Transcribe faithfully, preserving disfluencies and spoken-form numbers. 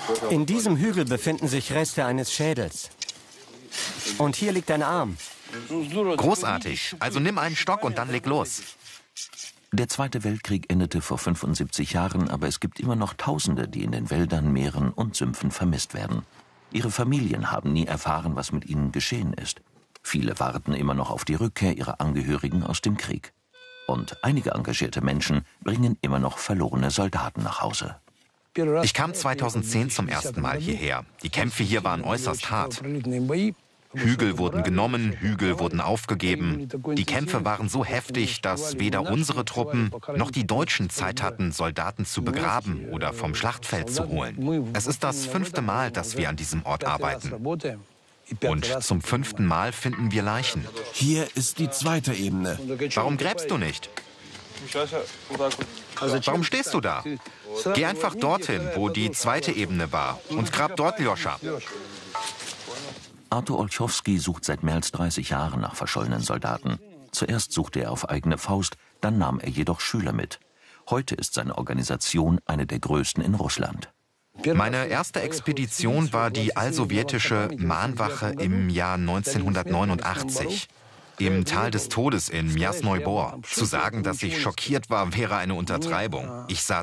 In diesem Hügel befinden sich Reste eines Schädels. Und hier liegt ein Arm. Großartig. Also nimm einen Stock und dann leg los. Der Zweite Weltkrieg endete vor fünfundsiebzig Jahren, aber es gibt immer noch Tausende, die in den Wäldern, Meeren und Sümpfen vermisst werden. Ihre Familien haben nie erfahren, was mit ihnen geschehen ist. Viele warten immer noch auf die Rückkehr ihrer Angehörigen aus dem Krieg. Und einige engagierte Menschen bringen immer noch verlorene Soldaten nach Hause. Ich kam zweitausendzehn zum ersten Mal hierher. Die Kämpfe hier waren äußerst hart. Hügel wurden genommen, Hügel wurden aufgegeben. Die Kämpfe waren so heftig, dass weder unsere Truppen noch die Deutschen Zeit hatten, Soldaten zu begraben oder vom Schlachtfeld zu holen. Es ist das fünfte Mal, dass wir an diesem Ort arbeiten. Und zum fünften Mal finden wir Leichen. Hier ist die zweite Ebene. Warum gräbst du nicht? Warum stehst du da? Geh einfach dorthin, wo die zweite Ebene war, und grab dort Ljoscha. Artur Olschowski sucht seit mehr als dreißig Jahren nach verschollenen Soldaten. Zuerst suchte er auf eigene Faust, dann nahm er jedoch Schüler mit. Heute ist seine Organisation eine der größten in Russland. Meine erste Expedition war die allsowjetische Mahnwache im Jahr neunzehnhundertneunundachtzig. Im Tal des Todes in Mjasnoi Bor. Zu sagen, dass ich schockiert war, wäre eine Untertreibung. Ich sah